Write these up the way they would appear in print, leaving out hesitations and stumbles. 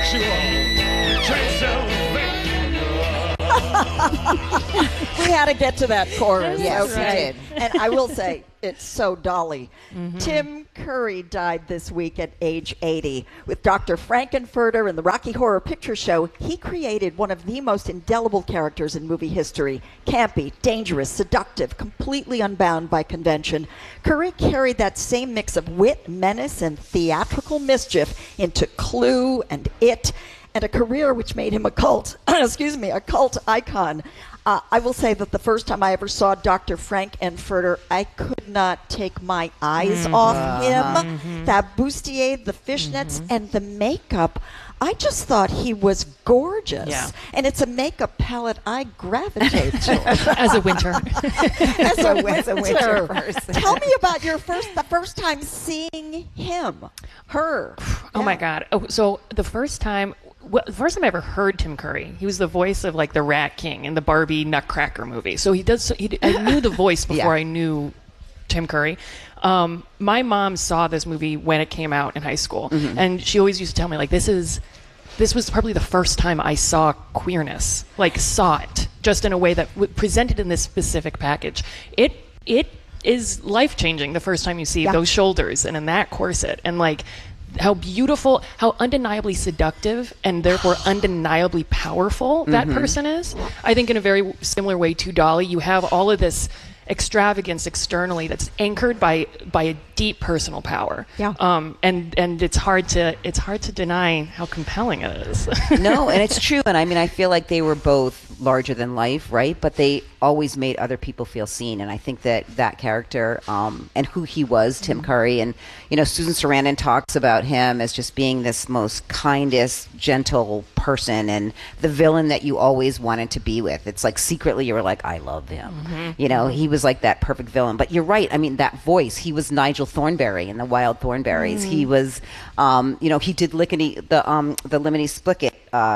transsexual, Transylvania. We had to get to that chorus. Yes, okay? we did. And I will say, it's so Dolly. Tim Curry died this week at age 80. With Dr. Frankenfurter and the Rocky Horror Picture Show, he created one of the most indelible characters in movie history. Campy, dangerous, seductive, completely unbound by convention. Curry carried that same mix of wit, menace, and theatrical mischief into Clue and It, and a career which made him a cult icon. I will say that the first time I ever saw Dr. Frankenfurter, I could not take my eyes off him. That bustier, the fishnets, and the makeup. I just thought he was gorgeous. Yeah. And it's a makeup palette I gravitate to. As a winter. As a winter person. Tell me about the first time seeing him, her. Oh my God. So the first time I ever heard Tim Curry, he was the voice of like the Rat King in the Barbie Nutcracker movie. So I knew the voice before I knew Tim Curry. My mom saw this movie when it came out in high school, and she always used to tell me like this was probably the first time I saw queerness, like saw it just in a way that presented in this specific package. It is life-changing the first time you see those shoulders and in that corset, and like how beautiful, how undeniably seductive and therefore undeniably powerful that person is. I think in a very similar way to Dolly, you have all of this extravagance externally that's anchored by a deep personal power. Yeah. And it's hard to deny how compelling it is. No, and it's true. And I mean, I feel like they were both larger than life, right? But they always made other people feel seen. And I think that character and who he was, Tim Curry, and Susan Sarandon talks about him as just being this most kindest, gentle person and the villain that you always wanted to be with. It's like secretly you were like, I love him. He was like that perfect villain. But you're right. I mean, that voice, he was Nigel Thornberry in the Wild Thornberries. He was, he did Lickety, the Lemony Snicket.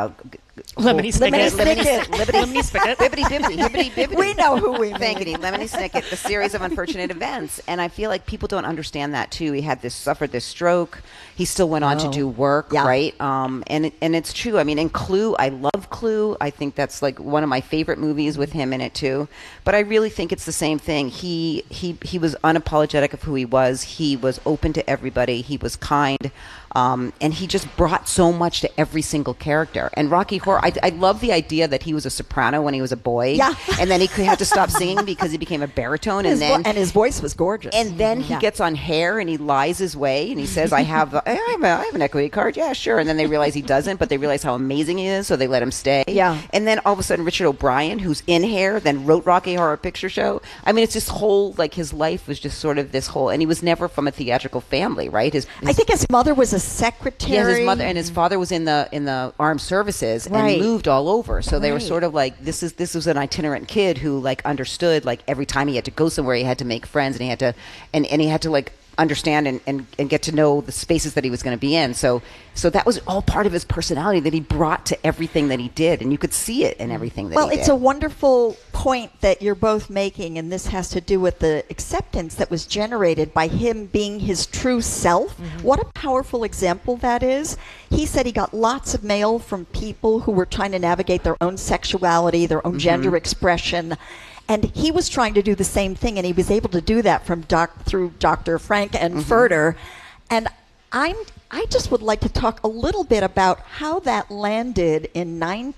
Lemony Snicket. Lemony Snicket. Bibbidi Bibbidi. Hibbity Bibbidi. We know who we mean. Thankity. Lemony Snicket, the series of unfortunate events. And I feel like people don't understand that too. He had suffered this stroke. He still went on to do work, right? And it's true. I mean, in Clue, I love Clue. I think that's like one of my favorite movies with him in it too. But I really think it's the same thing. He was unapologetic of who he was. He was open to everybody. He was kind. And he just brought so much to every single character. And Rocky Horror, I love the idea that he was a soprano when he was a boy. Yeah. And then he had to stop singing because he became a baritone. And his voice was gorgeous. And then he gets on Hair and he lies his way and he says, I have an equity card. Yeah, sure. And then they realize he doesn't, but they realize how amazing he is, so they let him stay. Yeah. And then all of a sudden, Richard O'Brien, who's in Hair, then wrote Rocky Horror Picture Show. I mean, it's this whole, like, his life was just sort of this whole, and he was never from a theatrical family, right? I think his mother was a secretary. Yeah, his mother and his father was in the armed services and moved all over. So they were sort of like, this was an itinerant kid who like understood, like every time he had to go somewhere, he had to make friends and he had to like understand and get to know the spaces that he was going to be in. So that was all part of his personality that he brought to everything that he did, and you could see it in everything that he did. Well, it's a wonderful point that you're both making, and this has to do with the acceptance that was generated by him being his true self. What a powerful example that is. He said he got lots of mail from people who were trying to navigate their own sexuality, their own gender expression. And he was trying to do the same thing, and he was able to do that through Dr. Frankenfurter. And I just would like to talk a little bit about how that landed in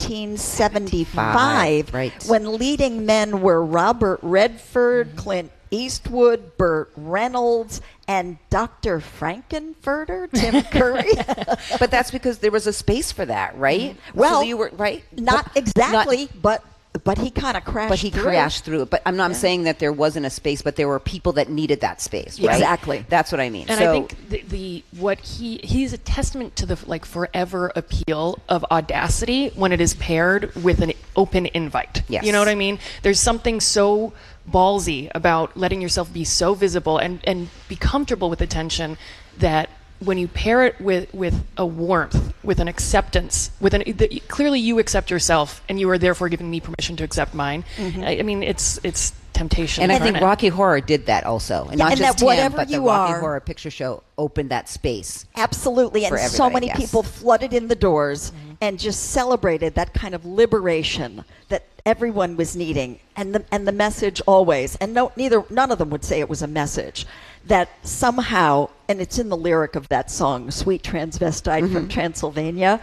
1975, when leading men were Robert Redford, Clint Eastwood, Burt Reynolds, and Dr. Frankenfurter, Tim Curry. But that's because there was a space for that, right? Well, so you were right. Not exactly, but he kind of crashed. But he crashed through it. But I'm not saying that there wasn't a space, but there were people that needed that space, right? Exactly. That's what I mean. And I think he's a testament to the like forever appeal of audacity when it is paired with an open invite. Yes. You know what I mean? There's something so ballsy about letting yourself be so visible and be comfortable with attention that when you pair it with a warmth, with an acceptance, clearly you accept yourself, and you are therefore giving me permission to accept mine. I mean, it's 10 temptation. And I think in it. Rocky Horror did that also. And not and just that Tim, whatever but the you Rocky are- Horror Picture Show opened that space. Absolutely. And For so everybody, many yes. people flooded in the doors and just celebrated that kind of liberation that everyone was needing. And the message always, and none of them would say it was a message, that somehow, and it's in the lyric of that song, Sweet Transvestite from Transylvania,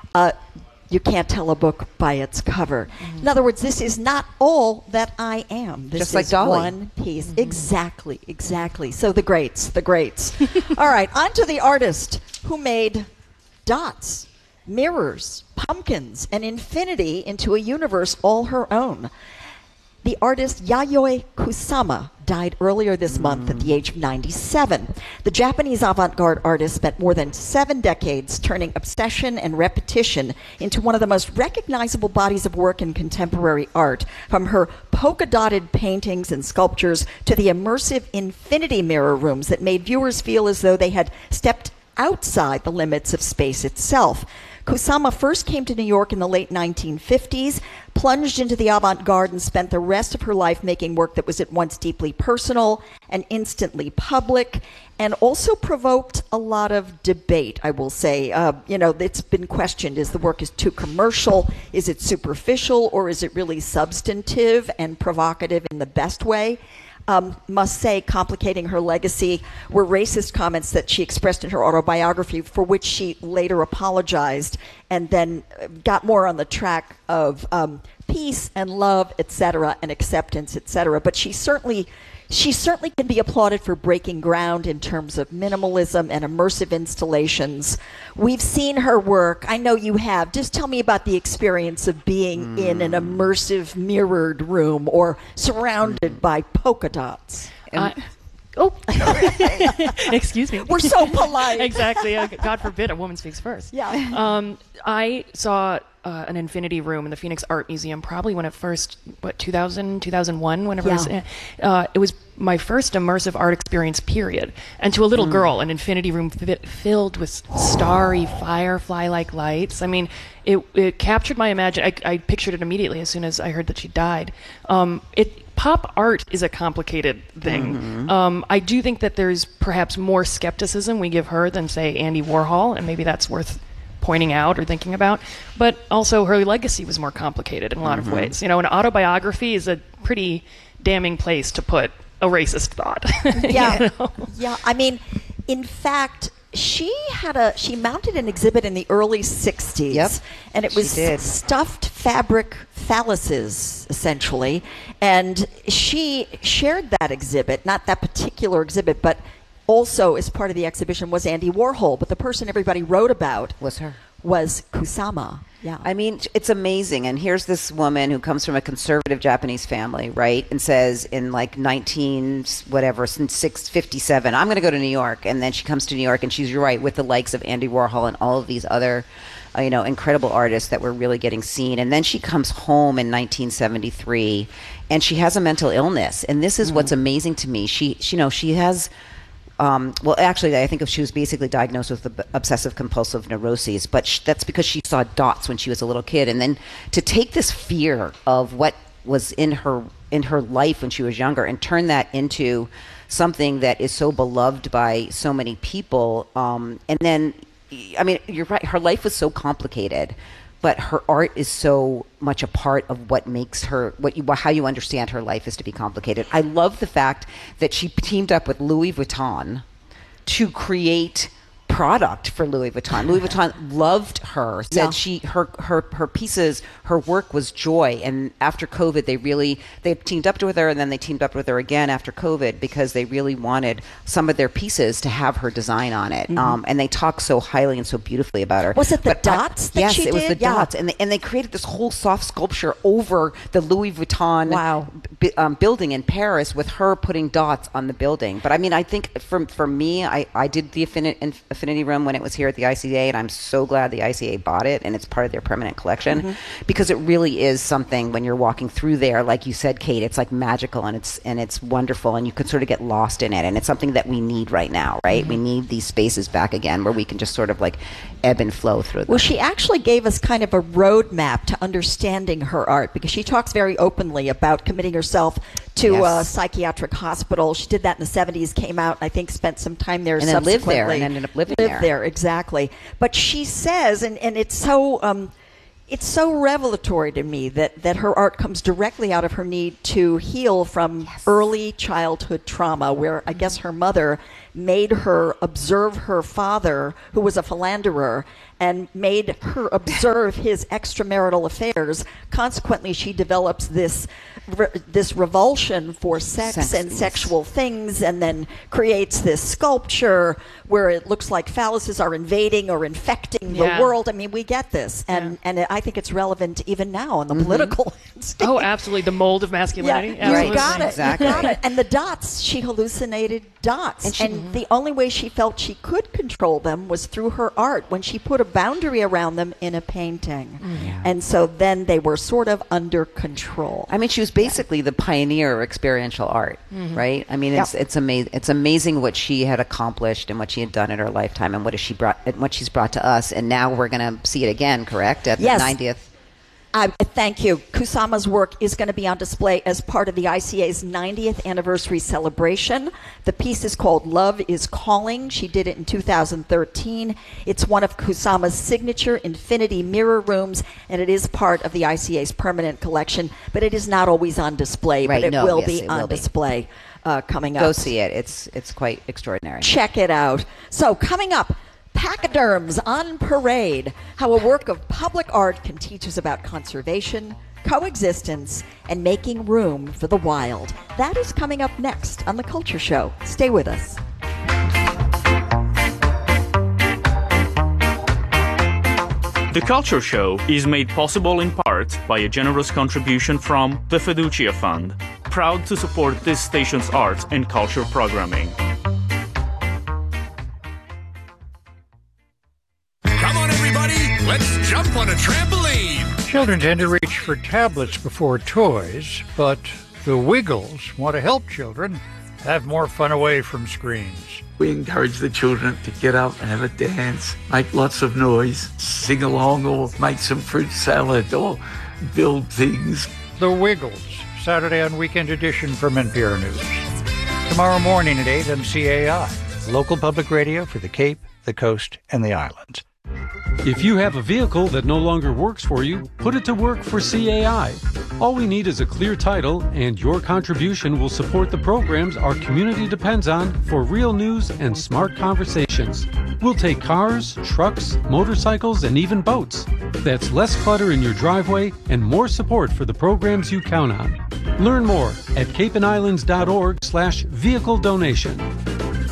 you can't tell a book by its cover. In other words, this is not all that I am. This Just like is Dolly. one piece. Exactly. So the greats. All right, on to the artist who made dots, mirrors, pumpkins, and infinity into a universe all her own. The artist Yayoi Kusama died earlier this month at the age of 97. The Japanese avant-garde artist spent more than 7 decades turning obsession and repetition into one of the most recognizable bodies of work in contemporary art, from her polka-dotted paintings and sculptures to the immersive infinity mirror rooms that made viewers feel as though they had stepped outside the limits of space itself. Kusama first came to New York in the late 1950s, plunged into the avant-garde, and spent the rest of her life making work that was at once deeply personal and instantly public, and also provoked a lot of debate, I will say. It's been questioned, is the work too commercial, is it superficial, or is it really substantive and provocative in the best way? Must say, complicating her legacy were racist comments that she expressed in her autobiography, for which she later apologized and then got more on the track of peace and love, etc., and acceptance, etc. But she certainly can be applauded for breaking ground in terms of minimalism and immersive installations. We've seen her work. I know you have. Just tell me about the experience of being in an immersive mirrored room or surrounded by polka dots. Excuse me. We're so polite. Exactly. God forbid a woman speaks first. Yeah. I saw an infinity room in the Phoenix Art Museum probably when it first, 2000, 2001, whenever it was my first immersive art experience, period. And to a little girl, an infinity room filled with starry firefly-like lights. I mean, it captured my imagination. I pictured it immediately as soon as I heard that she died. Pop art is a complicated thing. I do think that there's perhaps more skepticism we give her than, say, Andy Warhol, and maybe that's worth pointing out or thinking about. But also her legacy was more complicated in a lot of ways. An autobiography is a pretty damning place to put a racist thought. Yeah. Yeah. I mean, in fact, she mounted an exhibit in the early 60s. Yep, and it was stuffed fabric phalluses, essentially. And she shared that exhibit, not that particular exhibit, but also as part of the exhibition was Andy Warhol. But the person everybody wrote about was Kusama. Yeah. I mean, it's amazing. And here's this woman who comes from a conservative Japanese family, right? And says in like 1957, I'm going to go to New York. And then she comes to New York, and she's right with the likes of Andy Warhol and all of these other, incredible artists that were really getting seen. And then she comes home in 1973, and she has a mental illness. And this is what's amazing to me. She has. Actually, I think she was basically diagnosed with obsessive compulsive neuroses, but that's because she saw dots when she was a little kid. And then to take this fear of what was in her life when she was younger and turn that into something that is so beloved by so many people. And then, I mean, you're right, her life was so complicated, but her art is so much a part of what makes her, how you understand her life is to be complicated. I love the fact that she teamed up with Louis Vuitton to create product for Louis Vuitton. Louis Vuitton loved her, said her pieces, her work was joy. And after COVID, they teamed up with her, and then they teamed up with her again after COVID because they really wanted some of their pieces to have her design on it. And they talk so highly and so beautifully about her. Was it the dots that she did? Yes, it was the dots. And they created this whole soft sculpture over the Louis Vuitton building in Paris with her putting dots on the building. But I mean, I think for me, I did the Affinity Room when it was here at the ICA, and I'm so glad the ICA bought it and it's part of their permanent collection because it really is something when you're walking through there, like you said, Kate, it's like magical and it's wonderful, and you can sort of get lost in it, and it's something that we need right now, right? We need these spaces back again where we can just sort of like ebb and flow through them. Well, she actually gave us kind of a roadmap to understanding her art because she talks very openly about committing herself to Yes. a psychiatric hospital. She did that in the 70s, came out, and I think spent some time there And then lived there subsequently. and ended up living Lived there. there, exactly. But she says, and it's so revelatory to me that her art comes directly out of her need to heal from early childhood trauma, where I guess her mother made her observe her father, who was a philanderer, and made her observe his extramarital affairs. Consequently, she develops this revulsion for sex and sexual things, and then creates this sculpture where it looks like phalluses are invading or infecting the world. I mean, we get this, and I think it's relevant even now in the political state. Oh, absolutely. The mold of masculinity. Yeah, Absolutely. you got it. Exactly. You got it. And the dots, she hallucinated dots. And the only way she felt she could control them was through her art, when she put a boundary around them in a painting. And so then they were sort of under control. I mean, she was basically the pioneer of experiential art, right? I mean, it's amazing. It's amazing what she had accomplished and what she had done in her lifetime, and what she's brought to us. And now we're going to see it again, correct? At the 90th. Thank you. Kusama's work is going to be on display as part of the ICA's 90th anniversary celebration. The piece is called Love is Calling. She did it in 2013. It's one of Kusama's signature infinity mirror rooms, and it is part of the ICA's permanent collection, but it is not always on display, but it will be on display coming up. Go see it. It's quite extraordinary. Check it out. So coming up, Pachyderms on Parade, how a work of public art can teach us about conservation, coexistence, and making room for the wild. That is coming up next on The Culture Show. Stay with us. The Culture Show is made possible in part by a generous contribution from the Fiducia Fund, proud to support this station's arts and culture programming. Let's jump on a trampoline! Children tend to reach for tablets before toys, but the Wiggles want to help children have more fun away from screens. We encourage the children to get up and have a dance, make lots of noise, sing along, or make some fruit salad, or build things. The Wiggles, Saturday on Weekend Edition from NPR News. Tomorrow morning at 8 on CAI, local public radio for the Cape, the Coast, and the Islands. If you have a vehicle that no longer works for you, put it to work for CAI. All we need is a clear title, and your contribution will support the programs our community depends on for real news and smart conversations. We'll take cars, trucks, motorcycles, and even boats. That's less clutter in your driveway and more support for the programs you count on. Learn more at capeandislands.org/vehicle donation.